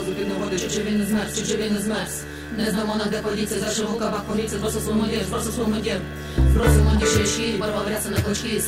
одразу під нагоди, чи він не змерз, чи він не змерз. Не знамо на де подіться, за шиву кабак поліція, просто свому дір, просто свому дір. Просимо дішечки, барва вряться на клочки,